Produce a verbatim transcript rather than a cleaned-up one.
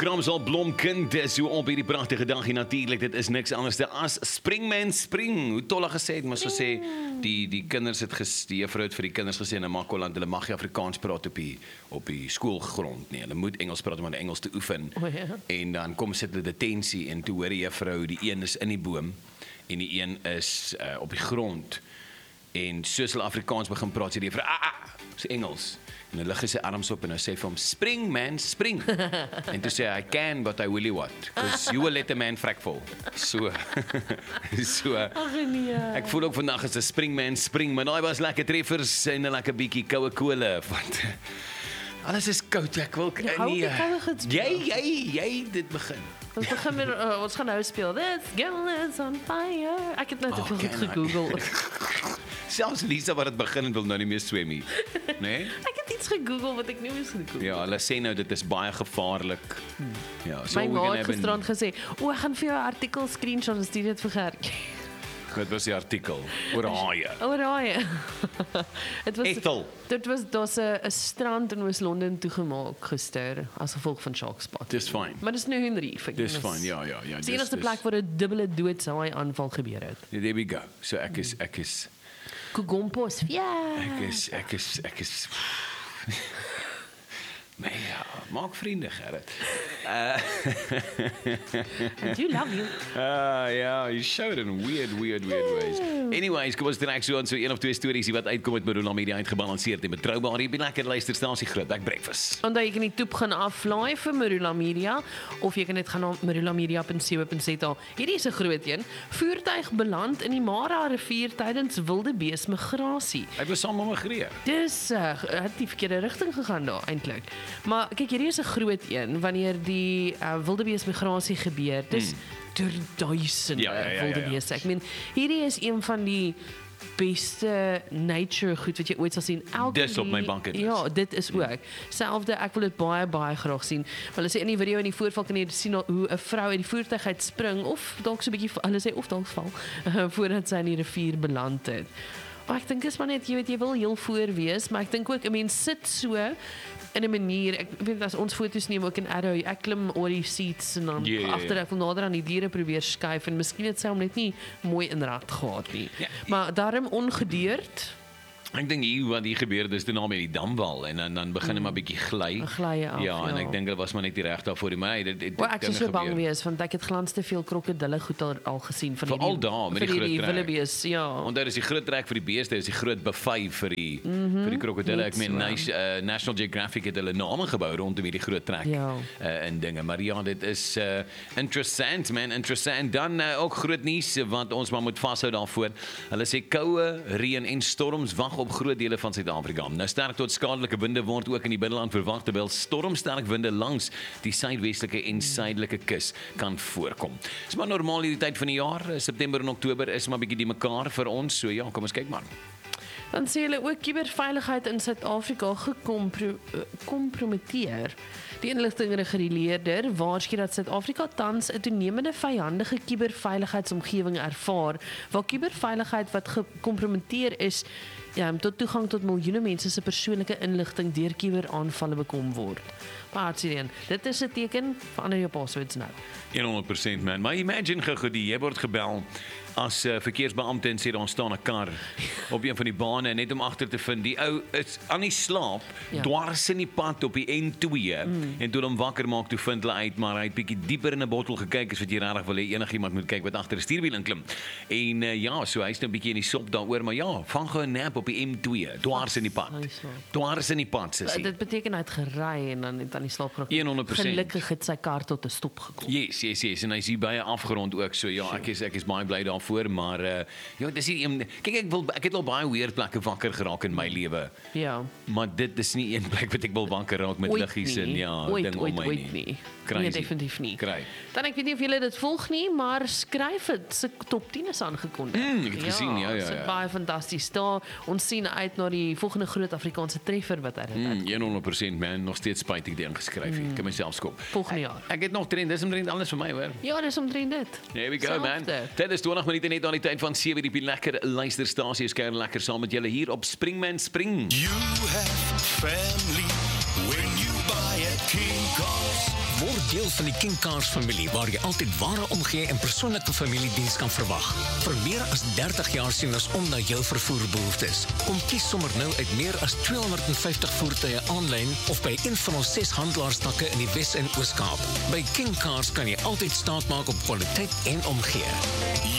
Kramsal Blomkind is so op hierdie pragtige dag en natuurlik, dit is niks anders as Springman Spring. Hoe tolle gesê het, maar so sê, die, die kinders het ges, die juffrou het vir die kinders gesê in Namakoland, hulle mag nie Afrikaans praat op die, op die skoolgrond nie, hulle moet Engels praat om aan Engels te oefen. Oh, ja. En dan kom sit hulle detensie en toe hoor die juffrou, die een is in die boom en die een is uh, op die grond. En soos hulle Afrikaans begin praat, sê die juffrou, ah, ah, is Engels. En hy lig sy arms op en hy sê vir hom, spring man, spring. En toe sê hy, I can, but I really what? Because you will let a man frek vol. So, so, Ag nee. ek voel ook vandag is 'n spring man, spring, maar daai was lekker treffers en 'n lekker bietjie koue kole, want alles is koud, ek wil, Jy hou die koue goed speel. jy, jy, jy, dit begin. Ons begin met, uh, ons gaan nou speel, This girl is on fire. Ek het nou te Oh, veel goed can I? gegoogel. Selfs Lisa wat het begin en wil nou nie meer swem nie, nee? Ek het iets gegoogel wat ek nie moes gegoogel. Ja, hulle sê nou dit is baie gevaarlik. Ja, so My we're ma gonna het have an- gisterand gesê, o, ek gaan vir jou 'n artikel screenshot en stuur dit vir Gert. Dit was die artikel oor haie. O, raai. Dit was Ethel. Dit was daar's 'n 'n strand in Oos-London toegemaak gister as gevolg van sharkspot. Dis fyn. Maar dis nou in Reef. ek Dis dink fyn, ja, ja, ja. Dis die enigste plek waar 'n dubbele doodshaai aanval gebeur het. There we go. So ek is ek is Kogompos. Ja. ek is ek is ek is Nee, ja, maak vriende, Gerrit. I do love you. Ah, ja, you showed in weird, weird, weird ways. Anyways, kom ons trek so aan so een of twee stories hier wat uitkom met Marula Media uitgebalanseerd en betroubaar. Hier by lekker luisterstasie Grootweg Breakfast. Onthou jy kan die toep gaan aflaai vir Marula Media of jy kan net gaan na marula media punt co punt za. Hierdie is 'n groot een. Voertuig beland in die Mara rivier tydens wildebeesmigrasie. Hy was saam met Gree. Dis uh, het die verkeerde rigting gegaan daar eintlik. Maar kyk, hierdie is 'n groot een wanneer die uh, wildebeesmigrasie gebeur. Dis ter duisende Ja, ja, ja, ja, ja. wildebeeste. Ek meen, hierdie is een van die beste nature goed wat jy ooit sal sien. Elke Dis op my die- bucket list. Ja, dit is ook. Selfde, ek wil dit baie baie graag sien. Maar hulle sê in die video in die voorval kan jy sien hoe 'n vrou uit die voertuig uit spring of dalk so 'n bietjie, hulle sê of dalk val voordat sy in die rivier beland het. Maar ek dink is maar net, jy weet, jy wil heel voor wees, maar ek dink ook 'n mens sit so in 'n manier, ek weet as ons foto's neem ook in Arrow, ek klim oor die seats en dan Ja, ja, ja. agter ek wil nader aan die diere probeer skuif en miskien het sy hom net nie mooi in rad gehad nie. Ja. Maar daarom ongedeerd Ek dink hier wat hier gebeur het is toe na met die damwal en dan dan begin hy maar bietjie gly. Gly af, Ja, en ja. ek dink dit was maar net die reg daarvoor die my dit dit O, ek sou dinge so bang gebeur. wees want ek het glans te veel krokodille goed al, al gesien van Veral daar met die vir groot hierdie trek. wildebees, ja. Onthou dis die groot trek vir die beeste, is die groot buffet vir die vir die krokodille. Ek net meen so. nice, uh, National Geographic het hulle name gebou rondom hierdie groot trek Ja. uh, en dinge. Maar ja, dit is uh, interessant man, interessant. Dan uh, ook groot nuus wat ons maar moet vashou daarvoor. Hulle sê koue, reën en storms wag op groot dele van Suid-Afrika. Nou sterk tot skadelike winde word ook in die binneland verwag terwyl stormsterk winde langs die suidwestelike en suidelike kus kan voorkom. Dis maar normaal hierdie tyd van die jaar, September en Oktober is maar bietjie die mekaar vir ons. So ja, kom ons kyk maar. Dan sê hulle ook kuberveiligheid in Suid-Afrika gekompromiteer. Die inligtingreguleerder waarsku dat Suid-Afrika tans 'n toenemende vyandige kuberveiligheidsomgewing ervaar, waar kuberveiligheid wat gekompromiteer is, ja, tot toegang tot miljoene mense se persoonlike inligting deur kuberaanvalle bekom word. Maar sien, dit is 'n teken, verander jou passwords nou. honderd persent man, maar imagine gou die jy word gebel as uh, verkeersbeampte en sê daar staan 'n kar op een van die bane net om agter te vind die ou is aan die slaap Ja. dwars in die pad op die N twee mm. en toe hom wakker maak toe vind hulle uit maar hy het bietjie dieper in 'n bottel gekyk as wat jy regtig wil hê enigiemand moet kyk wat agter 'n stuurwiel inklim en uh, ja so hy's nou 'n bietjie in die sop daaroor maar ja vang gou 'n nap op die N twee dwars in die pad Hy slaap. dwars in die pad sissie. Dit beteken hy het gery en dan het aan die slaap geraak. honderd persent. Gelukkig het sy kar tot 'n stop gekom. Yes, yes, yes. En hy is hier baie afgerond ook. So ja, ek is ek is baie bly daarvoor, maar uh, ja, dis nie een kyk ek wil ek het al baie weird plekke wakker geraak in my lewe. Ja. Maar dit is nie een plek wat ek wil wakker raak met Ooit liggies nie. en ja, ooit, ding ooit, om my ooit nie. nie. Crazy. Nee, definitief nie. Kry. Dan ek weet nie of julle dit volg nie, maar skryf dit se top tien is aangekondig. Mm, ek het gesien, ja, ja, Dit ja. baie fantasties. Daar ons sien uit na die volgende groot Afrikaanse treffer wat hy dit Mm, honderd persent man, nog steeds spyt ek die ingeskryf het. Mm. Kan myself skop. volgende jaar. Ek het nog trend, dis omtrent alles vir my hoor. Ja, dis omtrent dit. There we go man. Selfde. Dit is twintig minute net aan die tyd van sewe die lekker luisterstasie is kuier lekker saam met julle hier op Springman Spring. You have family when you buy at King Cars. Word deel van die King Cars familie, waar jy altyd ware omgee en persoonlike familiediens kan verwag. Vir meer as dertig jaar sien ons om na jou vervoerbehoeftes. Kom kies sommer nou uit meer as tweehonderdvyftig voertuie aanlyn of by een van ons ses handelaarstakke in die Wes- en Oos-Kaap. By King Cars kan jy altyd staat maak op kwaliteit en omgee.